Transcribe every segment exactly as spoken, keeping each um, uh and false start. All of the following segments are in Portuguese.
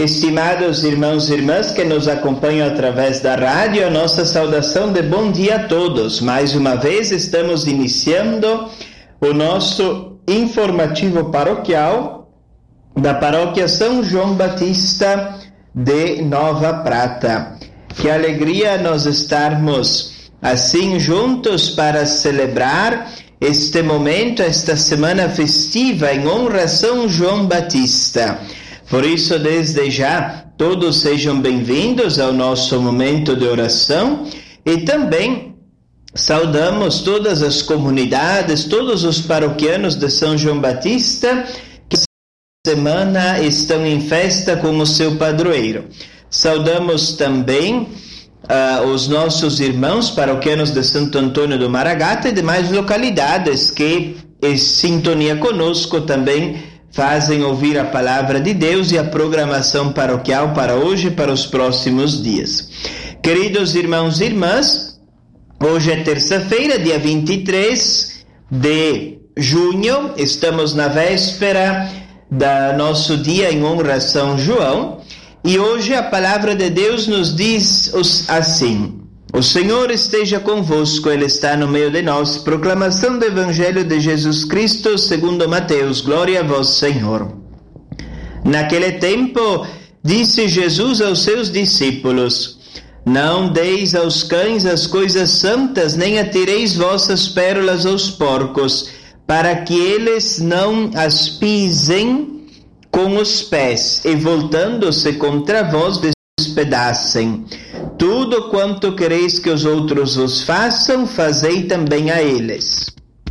Estimados irmãos e irmãs que nos acompanham através da rádio, a nossa saudação de bom dia a todos. Mais uma vez estamos iniciando o nosso informativo paroquial da paróquia São João Batista de Nova Prata. Que alegria nós estarmos assim juntos para celebrar este momento, esta semana festiva em honra a São João Batista. Por isso, desde já, todos sejam bem-vindos ao nosso momento de oração e também saudamos todas as comunidades, todos os paroquianos de São João Batista que esta semana estão em festa com o seu padroeiro. Saudamos também uh, os nossos irmãos paroquianos de Santo Antônio do Maragata e demais localidades que, em sintonia conosco, também fazem ouvir a palavra de Deus e a programação paroquial para hoje e para os próximos dias. Queridos irmãos e irmãs, hoje é terça-feira, dia vinte e três de junho, estamos na véspera do nosso dia em honra a São João, e hoje a palavra de Deus nos diz assim: o Senhor esteja convosco, Ele está no meio de nós. Proclamação do Evangelho de Jesus Cristo segundo Mateus. Glória a vós, Senhor. Naquele tempo, disse Jesus aos seus discípulos: não deis aos cães as coisas santas, nem atireis vossas pérolas aos porcos, para que eles não as pisem com os pés, e voltando-se contra vós, despedacem. Tudo quanto quereis que os outros vos façam, fazei também a eles.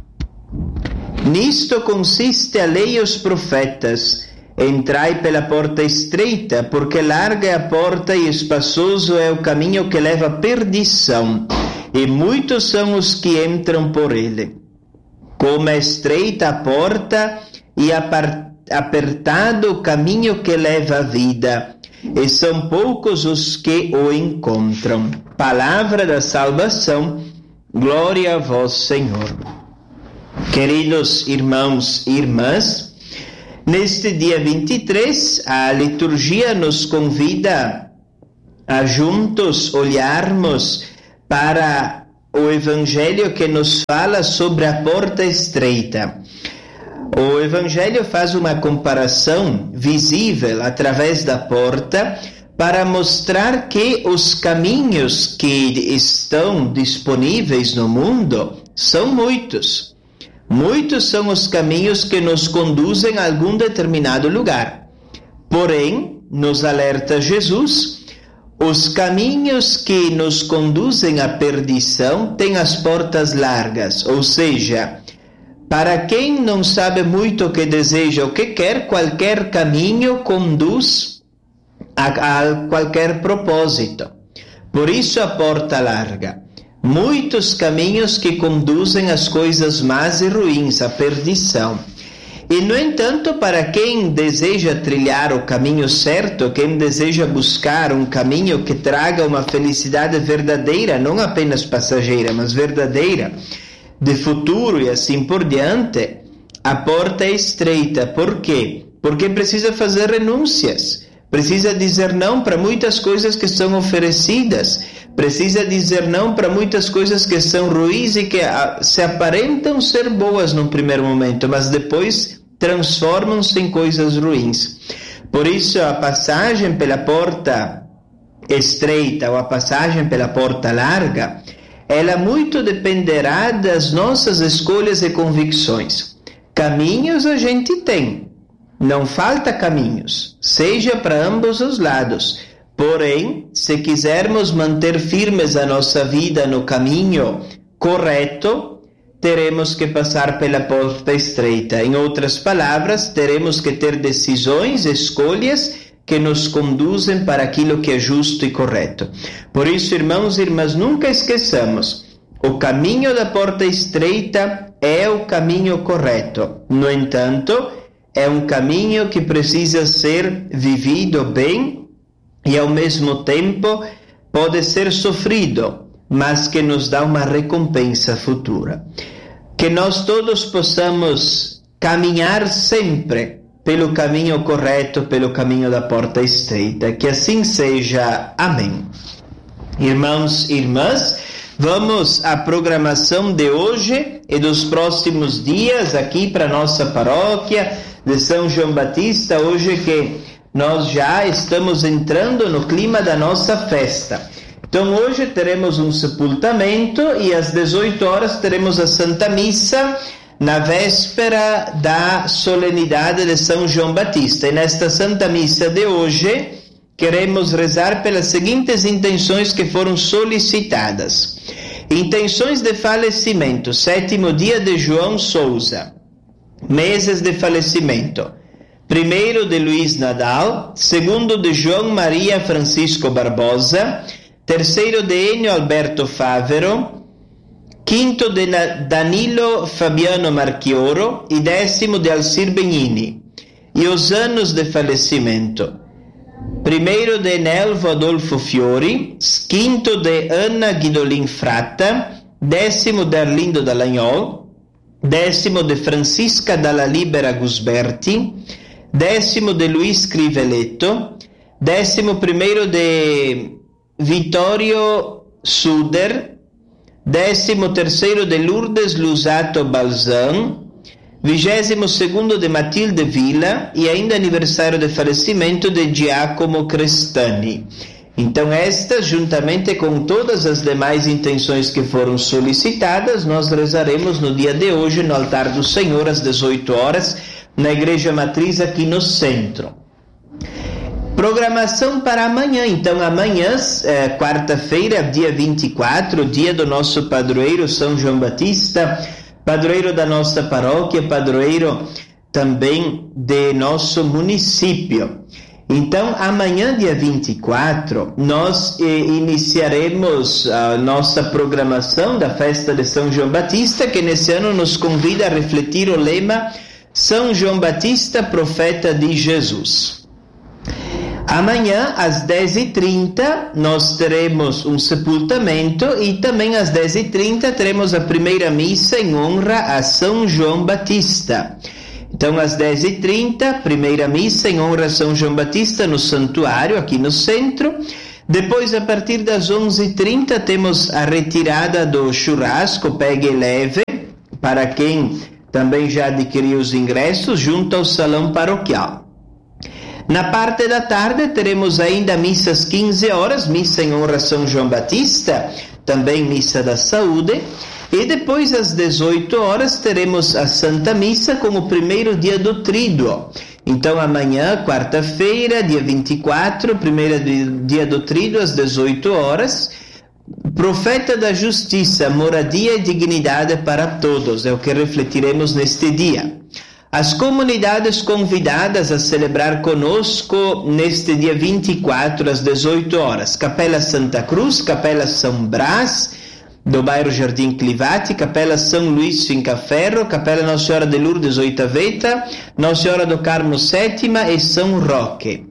Nisto consiste a lei e os profetas. Entrai pela porta estreita, porque larga é a porta e espaçoso é o caminho que leva à perdição, e muitos são os que entram por ele. Como é estreita a porta e apertado o caminho que leva à vida, e são poucos os que o encontram. Palavra da salvação, glória a vós, Senhor. Queridos irmãos e irmãs, neste dia vinte e três, a liturgia nos convida a juntos olharmos para o Evangelho que nos fala sobre a porta estreita. O Evangelho faz uma comparação visível através da porta para mostrar que os caminhos que estão disponíveis no mundo são muitos. Muitos são os caminhos que nos conduzem a algum determinado lugar. Porém, nos alerta Jesus, os caminhos que nos conduzem à perdição têm as portas largas, ou seja, para quem não sabe muito o que deseja, o que quer, qualquer caminho conduz a, a qualquer propósito. Por isso a porta larga. Muitos caminhos que conduzem às coisas más e ruins, à perdição. E, no entanto, para quem deseja trilhar o caminho certo, quem deseja buscar um caminho que traga uma felicidade verdadeira, não apenas passageira, mas verdadeira, de futuro e assim por diante, a porta é estreita. Por quê? Porque precisa fazer renúncias, precisa dizer não para muitas coisas que são oferecidas, precisa dizer não para muitas coisas que são ruins e que se aparentam ser boas num primeiro momento, mas depois transformam-se em coisas ruins. Por isso a passagem pela porta estreita ou a passagem pela porta larga, ela muito dependerá das nossas escolhas e convicções. Caminhos a gente tem, não falta caminhos, seja para ambos os lados. Porém, se quisermos manter firmes a nossa vida no caminho correto, teremos que passar pela porta estreita. Em outras palavras, teremos que ter decisões, escolhas que nos conduzem para aquilo que é justo e correto. Por isso, irmãos e irmãs, nunca esqueçamos, o caminho da porta estreita é o caminho correto. No entanto, é um caminho que precisa ser vivido bem e, ao mesmo tempo, pode ser sofrido, mas que nos dá uma recompensa futura. Que nós todos possamos caminhar sempre pelo caminho correto, pelo caminho da porta estreita. Que assim seja. Amém. Irmãos e irmãs, vamos à programação de hoje e dos próximos dias aqui para nossa paróquia de São João Batista, hoje que nós já estamos entrando no clima da nossa festa. Então hoje teremos um sepultamento e às dezoito horas teremos a Santa Missa na véspera da solenidade de São João Batista. E nesta Santa Missa de hoje queremos rezar pelas seguintes intenções que foram solicitadas. Intenções de falecimento: sétimo dia de João Souza, meses de falecimento: primeiro de Luiz Nadal, segundo de João Maria Francisco Barbosa, terceiro de Enio Alberto Favero, quinto de Danilo Fabiano Marchioro e décimo de Alcir Benini. E os anos de falecimento: primeiro de Nelvo Adolfo Fiori, quinto de Ana Guidolin Fratta, décimo de Arlindo Dallagnol, décimo de Francisca Dalla Libera Gusberti, décimo de Luiz Criveletto, décimo primeiro de Vittorio Suder, décimo terceiro de Lourdes Lusato Balzan, vigésimo segundo de Matilde Villa e ainda aniversário de falecimento de Giacomo Crestani. Então estas, juntamente com todas as demais intenções que foram solicitadas, nós rezaremos no dia de hoje no altar do Senhor às dezoito horas, na Igreja Matriz aqui no centro. Programação para amanhã. Então amanhã, é, quarta-feira, dia vinte e quatro, dia do nosso padroeiro São João Batista, padroeiro da nossa paróquia, padroeiro também de nosso município. Então, amanhã, dia vinte e quatro, nós eh, iniciaremos a nossa programação da festa de São João Batista, que nesse ano nos convida a refletir o lema São João Batista, profeta de Jesus. Amanhã, às dez e trinta, nós teremos um sepultamento e também às dez e trinta teremos a primeira missa em honra a São João Batista. Então, às dez e trinta, primeira missa em honra a São João Batista no santuário, aqui no centro. Depois, a partir das onze e trinta, temos a retirada do churrasco, pegue e leve, para quem também já adquiriu os ingressos, junto ao salão paroquial. Na parte da tarde teremos ainda missas quinze horas, missa em honra a São João Batista, também missa da saúde, e depois às dezoito horas teremos a Santa Missa com o primeiro dia do Tríduo. Então amanhã, quarta-feira, dia vinte e quatro, primeiro dia do Tríduo às dezoito horas, Profeta da Justiça, moradia e dignidade para todos, é o que refletiremos neste dia. As comunidades convidadas a celebrar conosco neste dia vinte e quatro, às dezoito horas, Capela Santa Cruz, Capela São Brás, do bairro Jardim Clivati, Capela São Luís Fincaferro, Capela Nossa Senhora de Lourdes Oitaveta, Nossa Senhora do Carmo Sétima e São Roque.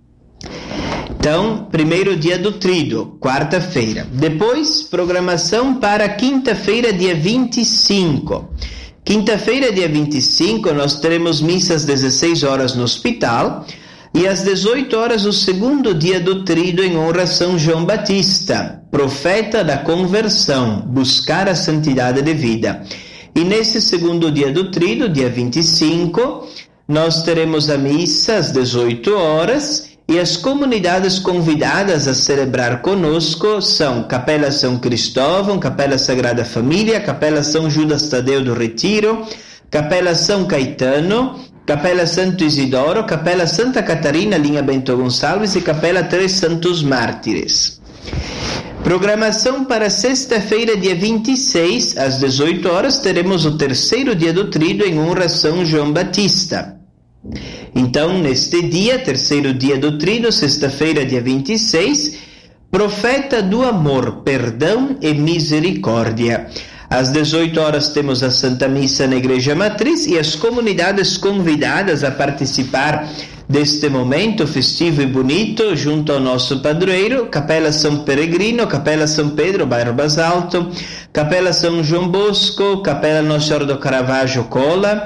Então, primeiro dia do Tríduo, quarta-feira. Depois, programação para quinta-feira, dia vinte e cinco. Quinta-feira, dia vinte e cinco, nós teremos missas às dezesseis horas no hospital e às dezoito horas o segundo dia do Tríduo em honra a São João Batista, profeta da conversão, buscar a santidade de vida. E nesse segundo dia do Tríduo, dia vinte e cinco, nós teremos a missa às dezoito horas e as comunidades convidadas a celebrar conosco são Capela São Cristóvão, Capela Sagrada Família, Capela São Judas Tadeu do Retiro, Capela São Caetano, Capela Santo Isidoro, Capela Santa Catarina, linha Bento Gonçalves e Capela Três Santos Mártires. Programação para sexta-feira, dia vinte e seis, às dezoito horas, teremos o terceiro dia do Tríduo em honra a São João Batista. Então, neste dia, terceiro dia do Tríduo, sexta-feira, dia vinte e seis, Profeta do Amor, Perdão e Misericórdia. Às dezoito horas temos a Santa Missa na Igreja Matriz e as comunidades convidadas a participar deste momento festivo e bonito junto ao nosso padroeiro, Capela São Peregrino, Capela São Pedro, bairro Basalto, Capela São João Bosco, Capela Nossa Senhora do Caravaggio Cola,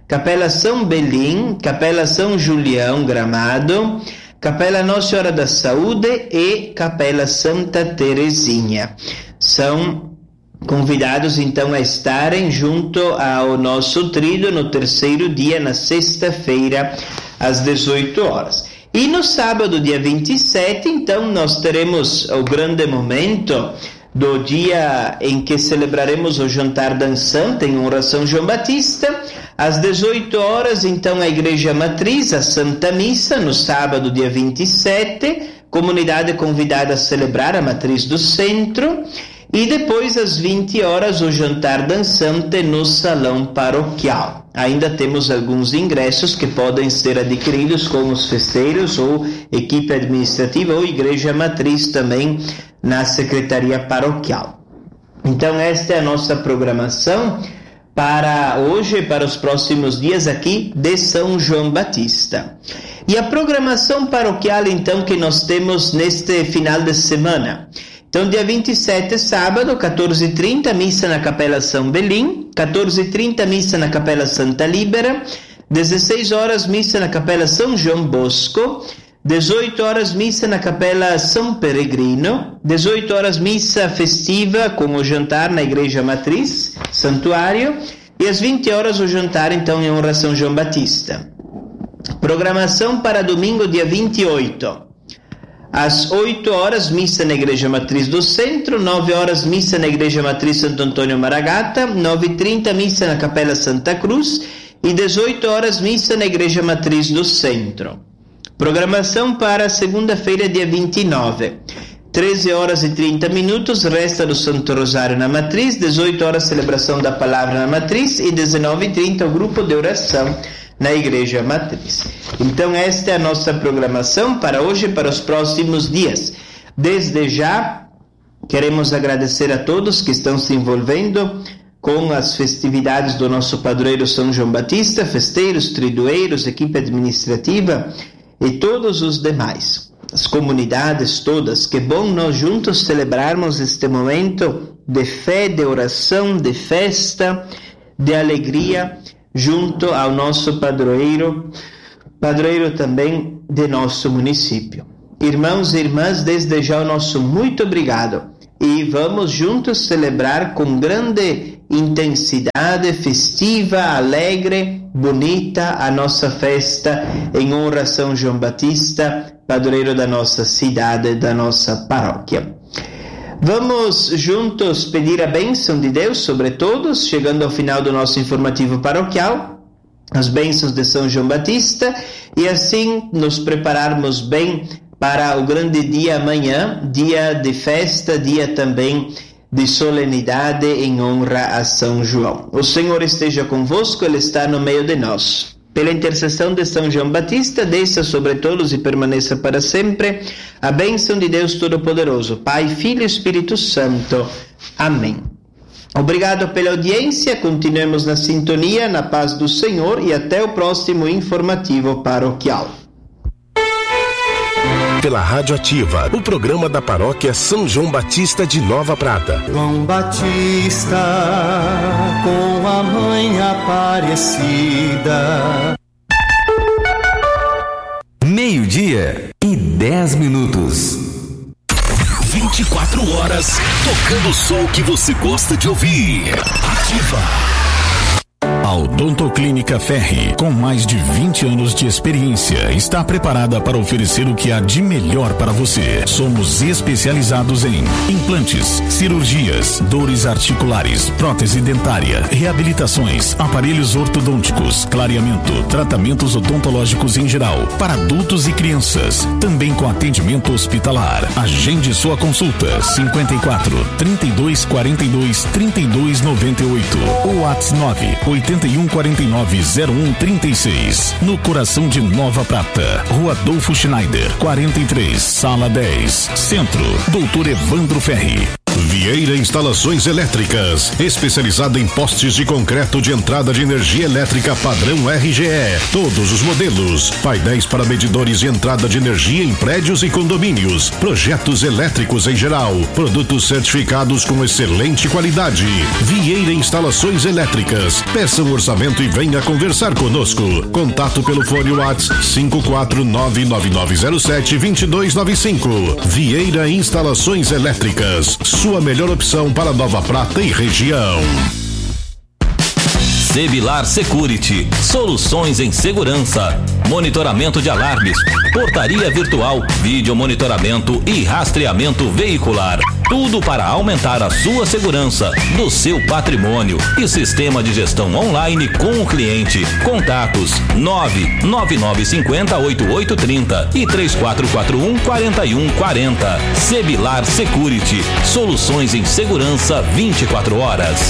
Capela São Belim, Capela São Julião, Gramado, Capela Nossa Senhora da Saúde e Capela Santa Teresinha. São convidados então a estarem junto ao nosso tríduo no terceiro dia, na sexta-feira, às dezoito horas. E no sábado, dia vinte e sete, então nós teremos o grande momento do dia em que celebraremos o jantar dançante em honra a São João Batista. Às dezoito horas, então, a Igreja Matriz, a Santa Missa, no sábado, dia vinte e sete, comunidade convidada a celebrar a Matriz do Centro. E depois, às vinte horas, o jantar dançante no salão paroquial. Ainda temos alguns ingressos que podem ser adquiridos com os festeiros ou equipe administrativa ou Igreja Matriz também na Secretaria Paroquial. Então, esta é a nossa programação para hoje e para os próximos dias aqui de São João Batista. E a programação paroquial, então, que nós temos neste final de semana. Então, dia vinte e sete, sábado, quatorze e trinta, missa na Capela São Belim, quatorze e trinta, missa na Capela Santa Líbera, dezesseis horas, missa na Capela São João Bosco, dezoito horas, missa na Capela São Peregrino, dezoito horas, missa festiva com o jantar na Igreja Matriz, Santuário, e às vinte horas o jantar, então, em honra a São João Batista. Programação para domingo, dia vinte e oito. Às oito horas, missa na Igreja Matriz do Centro, nove horas, missa na Igreja Matriz Santo Antônio Maragata, nove e trinta, missa na Capela Santa Cruz e dezoito horas, missa na Igreja Matriz do Centro. Programação para segunda-feira, dia vinte e nove. treze horas e trinta minutos, resta do Santo Rosário na Matriz, dezoito horas, celebração da Palavra na Matriz e dezenove e trinta, o grupo de oração na Igreja Matriz. Então, esta é a nossa programação para hoje e para os próximos dias. Desde já, queremos agradecer a todos que estão se envolvendo com as festividades do nosso padroeiro São João Batista, festeiros, tridueiros, equipe administrativa e todos os demais, as comunidades todas. Que bom nós juntos celebrarmos este momento de fé, de oração, de festa, de alegria, junto ao nosso padroeiro, padroeiro também de nosso município. Irmãos e irmãs, desde já o nosso muito obrigado. E vamos juntos celebrar com grande intensidade, festiva, alegre, bonita, a nossa festa em honra a São João Batista, padroeiro da nossa cidade, da nossa paróquia. Vamos juntos pedir a bênção de Deus sobre todos, chegando ao final do nosso informativo paroquial, as bênçãos de São João Batista, e assim nos prepararmos bem para o grande dia amanhã, dia de festa, dia também de solenidade em honra a São João. O Senhor esteja convosco, Ele está no meio de nós. Pela intercessão de São João Batista, desça sobre todos e permaneça para sempre a bênção de Deus Todo-Poderoso, Pai, Filho e Espírito Santo. Amém. Obrigado pela audiência, continuemos na sintonia, na paz do Senhor e até o próximo informativo paroquial. Pela Rádio Ativa, o programa da Paróquia São João Batista de Nova Prata. João Batista, com a mãe Aparecida. Meio-dia e dez minutos. vinte e quatro horas, tocando o som que você gosta de ouvir. Ativa. A Odontoclínica Ferri, com mais de vinte anos de experiência, está preparada para oferecer o que há de melhor para você. Somos especializados em implantes, cirurgias, dores articulares, prótese dentária, reabilitações, aparelhos ortodônticos, clareamento, tratamentos odontológicos em geral, para adultos e crianças, também com atendimento hospitalar. Agende sua consulta cinquenta e quatro, trinta e dois, quarenta e dois, trinta e dois, noventa e oito ou WhatsApp nove oito um quatro nove zero um trinta e seis, no coração de Nova Prata, Rua Adolfo Schneider, quarenta e três, Sala dez, Centro, Doutor Evandro Ferri. Vieira Instalações Elétricas, especializada em postes de concreto de entrada de energia elétrica padrão R G E. Todos os modelos, painéis para medidores de entrada de energia em prédios e condomínios, projetos elétricos em geral, produtos certificados com excelente qualidade. Vieira Instalações Elétricas. Peça um orçamento e venha conversar conosco. Contato pelo fone WhatsApp cinco quatro nove nove nove zero sete dois dois nove cinco. Vieira Instalações Elétricas, sua melhor opção para Nova Prata e região. Sebilar Security, soluções em segurança, monitoramento de alarmes, portaria virtual, vídeo monitoramento e rastreamento veicular. Tudo para aumentar a sua segurança do seu patrimônio e sistema de gestão online com o cliente. Contatos nove nove nove cinco zero oito oito três zero e três quatro quatro um quatro um quatro zero. Sebilar Security, soluções em segurança vinte e quatro horas.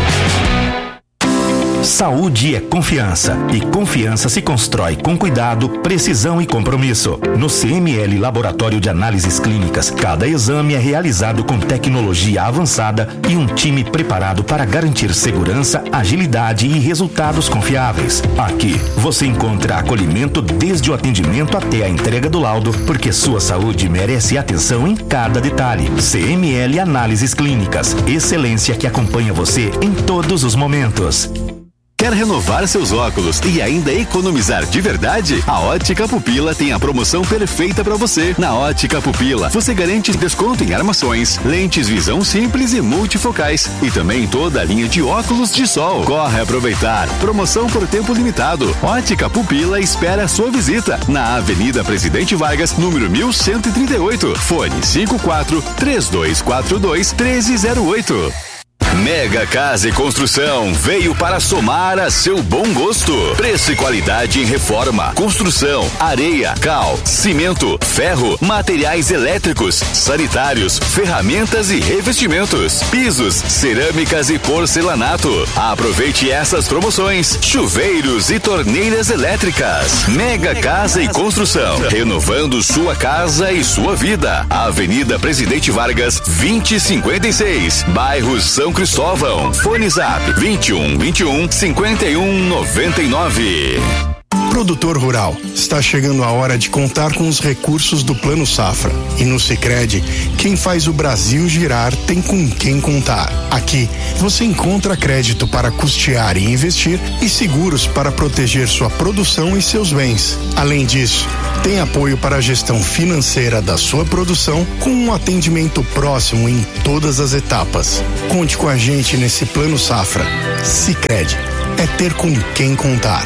Saúde é confiança, e confiança se constrói com cuidado, precisão e compromisso. No C M L Laboratório de Análises Clínicas, cada exame é realizado com tecnologia avançada e um time preparado para garantir segurança, agilidade e resultados confiáveis. Aqui, você encontra acolhimento desde o atendimento até a entrega do laudo, porque sua saúde merece atenção em cada detalhe. C M L Análises Clínicas, excelência que acompanha você em todos os momentos. Quer renovar seus óculos e ainda economizar de verdade? A Ótica Pupila tem a promoção perfeita para você. Na Ótica Pupila, você garante desconto em armações, lentes visão simples e multifocais e também toda a linha de óculos de sol. Corre aproveitar. Promoção por tempo limitado. Ótica Pupila espera a sua visita na Avenida Presidente Vargas, número mil cento e trinta e oito. Fone cinco quatro três dois quatro dois um três zero oito. Mega Casa e Construção veio para somar a seu bom gosto. Preço e qualidade em reforma, construção, areia, cal, cimento, ferro, materiais elétricos, sanitários, ferramentas e revestimentos, pisos, cerâmicas e porcelanato. Aproveite essas promoções. Chuveiros e torneiras elétricas. Mega Casa e Construção, renovando sua casa e sua vida. Avenida Presidente Vargas, vinte e cinquenta e seis, bairro São Cristóvão. Fone Zap vinte e um, vinte e um, cinquenta e um, noventa e nove. Produtor rural, está chegando a hora de contar com os recursos do Plano Safra. E no Sicredi, quem faz o Brasil girar tem com quem contar. Aqui, você encontra crédito para custear e investir e seguros para proteger sua produção e seus bens. Além disso, tem apoio para a gestão financeira da sua produção com um atendimento próximo em todas as etapas. Conte com a gente nesse Plano Safra. Sicredi, é ter com quem contar.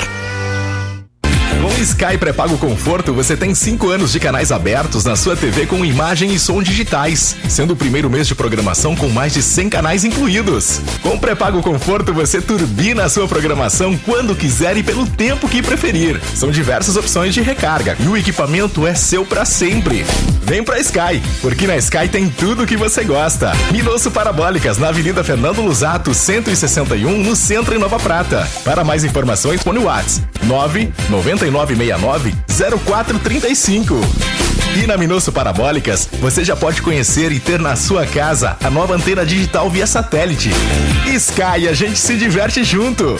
Com o Sky Pré-Pago Conforto, você tem cinco anos de canais abertos na sua T V com imagem e som digitais, sendo o primeiro mês de programação com mais de cem canais incluídos. Com o Pré-Pago Conforto, você turbina a sua programação quando quiser e pelo tempo que preferir. São diversas opções de recarga e o equipamento é seu para sempre. Vem pra Sky, porque na Sky tem tudo o que você gosta. Minosso Parabólicas, na Avenida Fernando Lusato, cento e sessenta e um, no centro em Nova Prata. Para mais informações, põe o WhatsApp nove nove nove seis nove zero quatro três cinco. E na Minosso Parabólicas, você já pode conhecer e ter na sua casa a nova antena digital via satélite. Sky, a gente se diverte junto.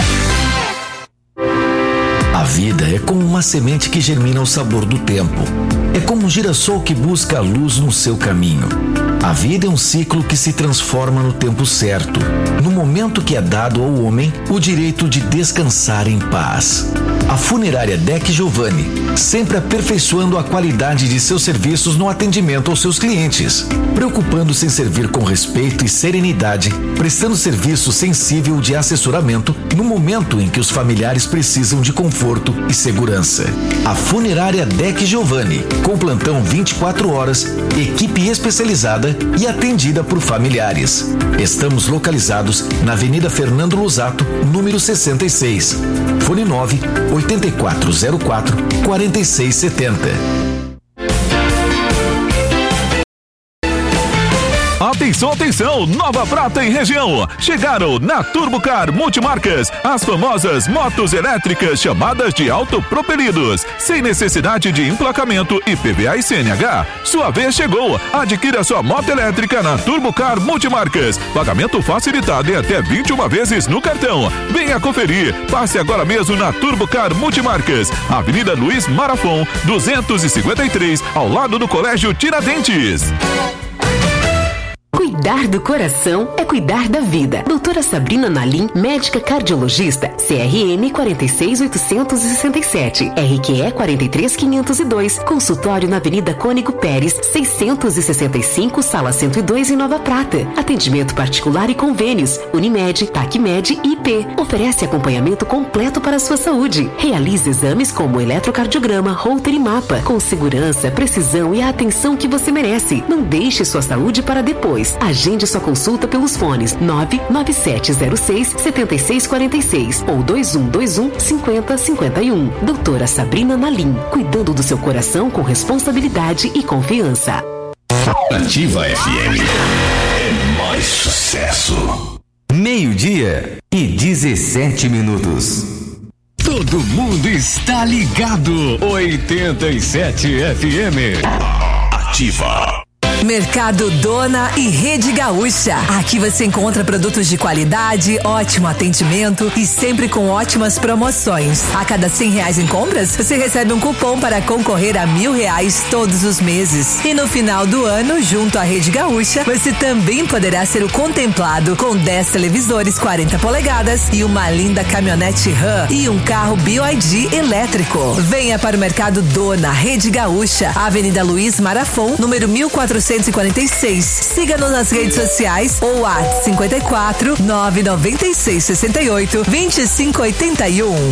A vida é como uma semente que germina ao sabor do tempo. É como um girassol que busca a luz no seu caminho. A vida é um ciclo que se transforma no tempo certo, no momento que é dado ao homem o direito de descansar em paz. A funerária Deck Giovanni, sempre aperfeiçoando a qualidade de seus serviços no atendimento aos seus clientes, preocupando-se em servir com respeito e serenidade, prestando serviço sensível de assessoramento no momento em que os familiares precisam de conforto e segurança. A funerária Deck Giovanni, com plantão vinte e quatro horas, equipe especializada e atendida por familiares. Estamos localizados na Avenida Fernando Lusato, número sessenta e seis. Fone nove oito quatro zero quatro quatro seis sete zero. Atenção, atenção, Nova Prata em região. Chegaram na Turbocar Multimarcas as famosas motos elétricas chamadas de autopropelidos, sem necessidade de emplacamento I P V A e C N H. Sua vez chegou. Adquira sua moto elétrica na Turbocar Multimarcas. Pagamento facilitado em até vinte e uma vezes no cartão. Venha conferir. Passe agora mesmo na Turbocar Multimarcas, Avenida Luiz Marafon, duzentos e cinquenta e três, ao lado do Colégio Tiradentes. Cuidar do coração é cuidar da vida. Doutora Sabrina Nalim, médica cardiologista, C R M quatro seis oito seis sete, R Q E quatro três quinhentos e dois, consultório na Avenida Cônigo Pérez, seiscentos e sessenta e cinco, sala cento e dois, em Nova Prata. Atendimento particular e convênios, Unimed, Tacmed e I P. Oferece acompanhamento completo para a sua saúde. Realize exames como eletrocardiograma, Holter e mapa, com segurança, precisão e a atenção que você merece. Não deixe sua saúde para depois. Agende sua consulta pelos fones nove nove sete zero seis sete seis quatro seis ou dois um dois um cinco zero cinco um. Doutora Sabrina Nalim, cuidando do seu coração com responsabilidade e confiança. Ativa F M é mais sucesso. Meio-dia e dezessete minutos. Todo mundo está ligado. oitenta e sete F M. Ativa. Mercado Dona e Rede Gaúcha. Aqui você encontra produtos de qualidade, ótimo atendimento e sempre com ótimas promoções. A cada cem reais em compras, você recebe um cupom para concorrer a mil reais todos os meses. E no final do ano, junto à Rede Gaúcha, você também poderá ser o contemplado com dez televisores quarenta polegadas e uma linda caminhonete RAM e um carro B Y D elétrico. Venha para o Mercado Dona, Rede Gaúcha, Avenida Luiz Marafon, número mil quatrocentos e quarenta e seis. Siga-nos nas redes sociais ou WhatsApp cinquenta e quatro, nove nove seis, sessenta e oito, vinte e cinco oitenta e um.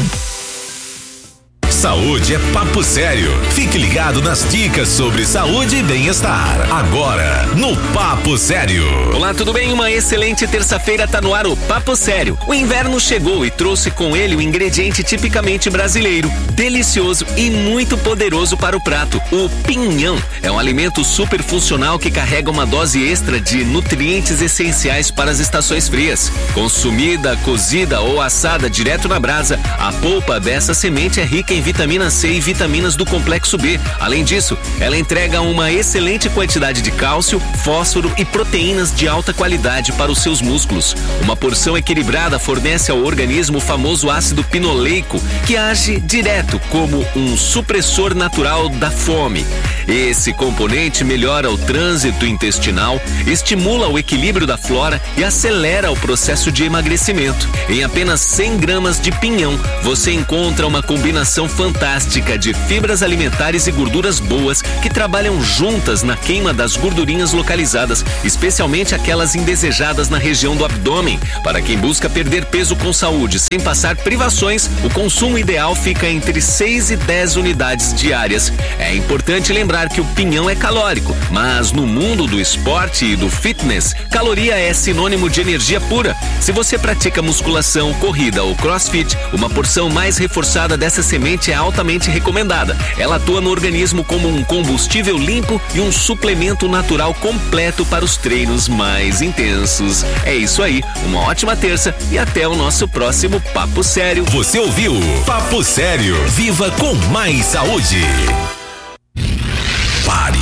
Saúde é papo sério. Fique ligado nas dicas sobre saúde e bem-estar. Agora, no Papo Sério. Olá, tudo bem? Uma excelente terça-feira tá no ar o Papo Sério. O inverno chegou e trouxe com ele o ingrediente tipicamente brasileiro, delicioso e muito poderoso para o prato, o pinhão. É um alimento super funcional que carrega uma dose extra de nutrientes essenciais para as estações frias. Consumida, cozida ou assada direto na brasa, a polpa dessa semente é rica em vitamina C e vitaminas do complexo B. Além disso, ela entrega uma excelente quantidade de cálcio, fósforo e proteínas de alta qualidade para os seus músculos. Uma porção equilibrada fornece ao organismo o famoso ácido pinoleico, que age direto como um supressor natural da fome. Esse componente melhora o trânsito intestinal, estimula o equilíbrio da flora e acelera o processo de emagrecimento. Em apenas cem gramas de pinhão, você encontra uma combinação fantástica de fibras alimentares e gorduras boas que trabalham juntas na queima das gordurinhas localizadas, especialmente aquelas indesejadas na região do abdômen. Para quem busca perder peso com saúde sem passar privações, o consumo ideal fica entre seis e dez unidades diárias. É importante lembrar que o pinhão é calórico, mas no mundo do esporte e do fitness, caloria é sinônimo de energia pura. Se você pratica musculação, corrida ou crossfit, uma porção mais reforçada dessa semente é altamente recomendada. Ela atua no organismo como um combustível limpo e um suplemento natural completo para os treinos mais intensos. É isso aí, uma ótima terça e até o nosso próximo Papo Sério. Você ouviu Papo Sério. Viva com mais saúde. Pare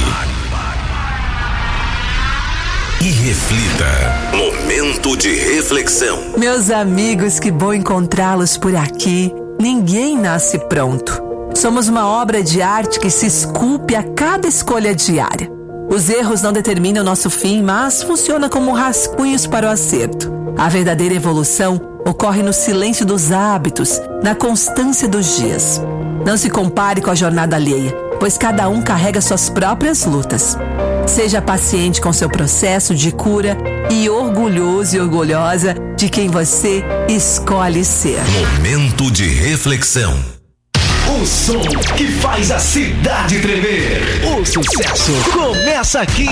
e reflita. Momento de reflexão. Meus amigos, que bom encontrá-los por aqui. Ninguém nasce pronto. Somos uma obra de arte que se esculpe a cada escolha diária. Os erros não determinam nosso fim, mas funcionam como rascunhos para o acerto. A verdadeira evolução ocorre no silêncio dos hábitos, na constância dos dias. Não se compare com a jornada alheia, pois cada um carrega suas próprias lutas. Seja paciente com seu processo de cura e orgulhoso e orgulhosa de quem você escolhe ser. Momento de reflexão. O som que faz a cidade tremer. O sucesso começa aqui.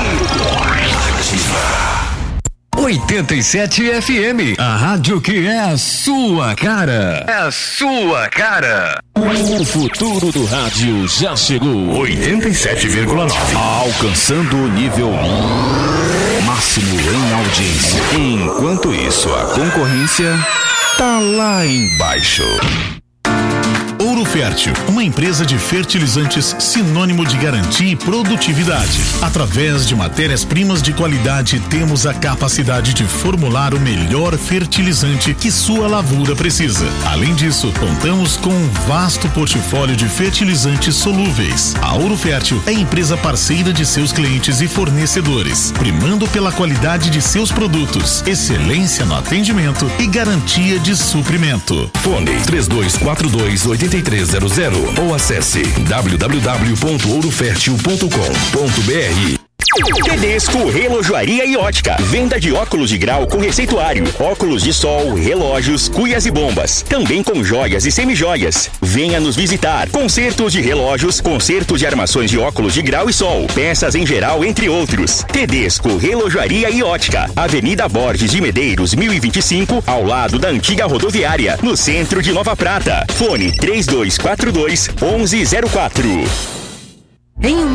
oitenta e sete F M, a rádio que é a sua cara. É a sua cara. O futuro do rádio já chegou. oitenta e sete vírgula nove. Alcançando o nível máximo em audiência. Enquanto isso, a concorrência tá lá embaixo. Ouro Fértil, uma empresa de fertilizantes sinônimo de garantia e produtividade. Através de matérias-primas de qualidade, temos a capacidade de formular o melhor fertilizante que sua lavoura precisa. Além disso, contamos com um vasto portfólio de fertilizantes solúveis. A Ouro Fértil é empresa parceira de seus clientes e fornecedores, primando pela qualidade de seus produtos, excelência no atendimento e garantia de suprimento. Fone três dois quatro dois, oito três zero zero ou acesse w w w ponto ouro fértil ponto com ponto b r. Tedesco Relojoaria e Ótica. Venda de óculos de grau com receituário, óculos de sol, relógios, cuias e bombas. Também com joias e semijoias. Venha nos visitar. Consertos de relógios, consertos de armações de óculos de grau e sol, peças em geral, entre outros. Tedesco Relojoaria e Ótica. Avenida Borges de Medeiros, mil e vinte e cinco, ao lado da antiga rodoviária, no centro de Nova Prata. Fone três dois quatro dois, onze zero quatro. Em